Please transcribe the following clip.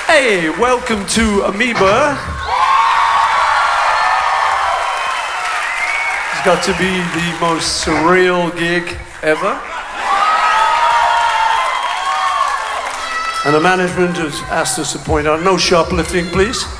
Hey, welcome to Amoeba. It's got to be the most surreal gig ever. And the management has asked us to point out, no shoplifting, please.